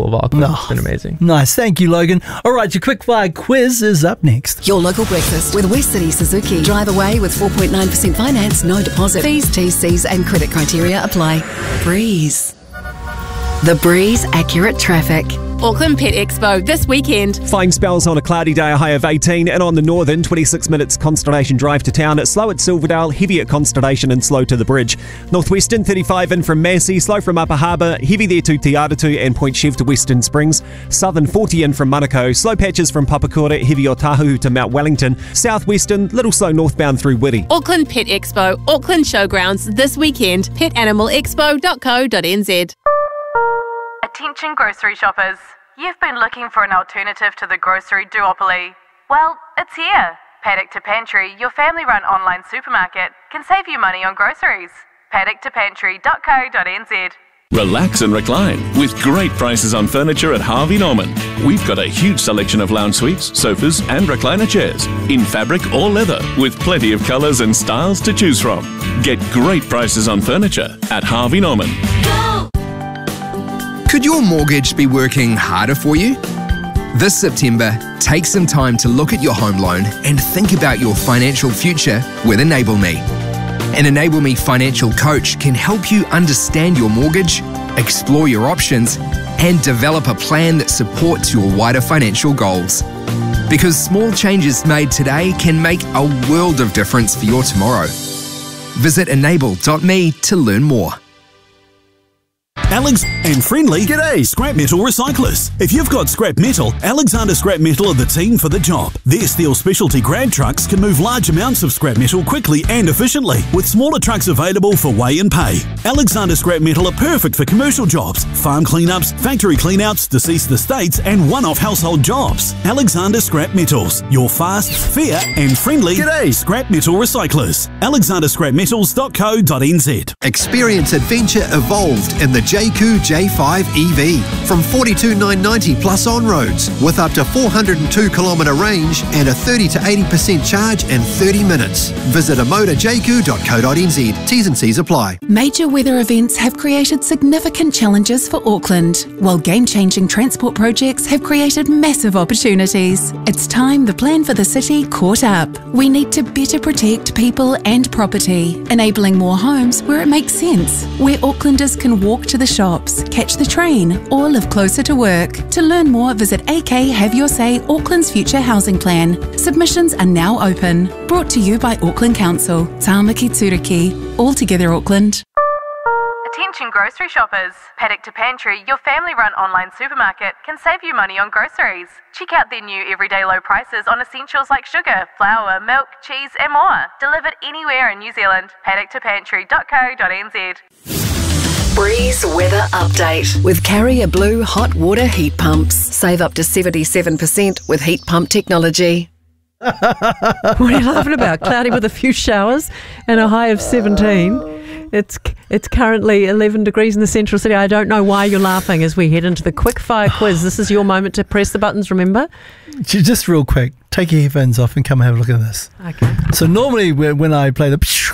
of Auckland. It's been amazing. Nice. Thank you, Logan. All right, your quickfire quiz is up next. Your local breakfast with West City Suzuki. Drive away with 4.9% finance, no deposit. Fees, TCs and credit criteria apply. Breeze. The Breeze Accurate Traffic. Auckland Pet Expo this weekend. Fine spells on a cloudy day, a high of 18, and on the northern, 26 minutes Constellation Drive to town. It's slow at Silverdale, heavy at Constellation and slow to the bridge. Northwestern, 35 in from Massey, slow from Upper Harbour, heavy there to Te Aratū and Point Chev to Western Springs. Southern, 40 in from Manukau, slow patches from Papakura, heavy Otahu to Mount Wellington. Southwestern, little slow northbound through Whitty. Auckland Pet Expo, Auckland Showgrounds this weekend. petanimalexpo.co.nz. Attention grocery shoppers. You've been looking for an alternative to the grocery duopoly. Well, it's here. Paddock to Pantry, your family-run online supermarket, can save you money on groceries. paddock2pantry.co.nz. Relax and recline with great prices on furniture at Harvey Norman. We've got a huge selection of lounge suites, sofas and recliner chairs in fabric or leather with plenty of colours and styles to choose from. Get great prices on furniture at Harvey Norman. Could your mortgage be working harder for you? This September, take some time to look at your home loan and think about your financial future with Enable Me. An Enable Me financial coach can help you understand your mortgage, explore your options, and develop a plan that supports your wider financial goals. Because small changes made today can make a world of difference for your tomorrow. Visit enable.me to learn more. Alex and Friendly. G'day, scrap metal recyclers. If you've got scrap metal, Alexander Scrap Metal are the team for the job. Their steel specialty grab trucks can move large amounts of scrap metal quickly and efficiently, with smaller trucks available for weigh and pay. Alexander Scrap Metal are perfect for commercial jobs, farm cleanups, factory cleanouts, deceased estates, and one-off household jobs. Alexander Scrap Metals, your fast, fair, and friendly scrap metal recyclers. alexanderscrapmetals.co.nz. Experience adventure evolved in the JQ J5 EV from $42,990 plus on-roads with up to 402-kilometre range and a 30 to 80% charge in 30 minutes. Visit amodajq.co.nz. T's and C's apply. Major weather events have created significant challenges for Auckland, while game-changing transport projects have created massive opportunities. It's time the plan for the city caught up. We need to better protect people and property, enabling more homes where it makes sense, where Aucklanders can walk to the shops, catch the train, or live closer to work. To learn more, visit AK Have Your Say Auckland's Future Housing Plan. Submissions are now open. Brought to you by Auckland Council. Tāmaki Tūriki. All together Auckland. Attention grocery shoppers. Paddock to Pantry, your family-run online supermarket, can save you money on groceries. Check out their new everyday low prices on essentials like sugar, flour, milk, cheese and more. Delivered anywhere in New Zealand. paddock2pantry.co.nz. Breeze Weather Update with Carrier Blue Hot Water Heat Pumps. Save up to 77% with heat pump technology. What are you laughing about? Cloudy with a few showers and a high of 17. It's currently 11 degrees in the central city. I don't know why you're laughing as we head into the quick fire quiz. This is your moment to press the buttons, remember? Just real quick, take your headphones off and come have a look at this. Okay. So normally when I play the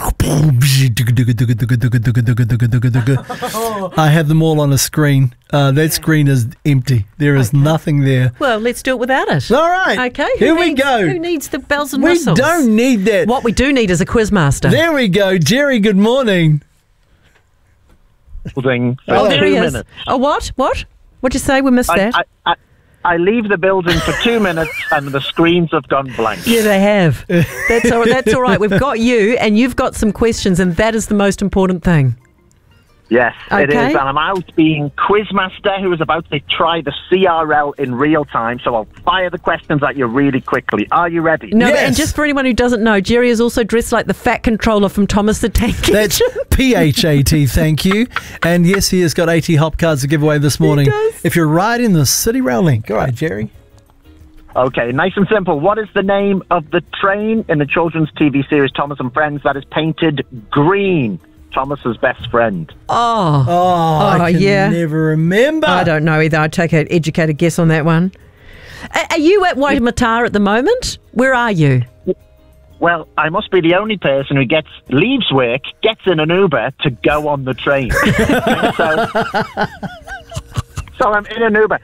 I have them all on a screen. That screen is empty. There is nothing there. Well, let's do it without it. All right. Okay. Here we go. Who needs the bells and whistles? We don't need that. What we do need is a quiz master. There we go. Jerry, good morning. Building for Oh, there 2 he is. minutes. Oh, what? What'd you say? We missed that. I leave the building for 2 minutes and the screens have gone blank. Yeah, they have. That's all right. We've got you and you've got some questions and that is the most important thing. Yes, it Okay. is. And I'm out being Quizmaster who is about to try the CRL in real time. So I'll fire the questions at you really quickly. Are you ready? No, and just for anyone who doesn't know, Jerry is also dressed like the Fat Controller from Thomas the Tank Engine. That's PHAT, thank you. And yes, he has got 80 hop cards to give away this morning. If you're riding the City Rail Link. All right, Jerry. Okay, nice and simple. What is the name of the train in the children's TV series Thomas and Friends that is painted green? Thomas's best friend. I can never remember. I don't know either. I'd take an educated guess on that one. Are you at Waitemata at the moment? Where are you? Well, I must be the only person who leaves work, gets in an Uber to go on the train. So I'm in an Uber.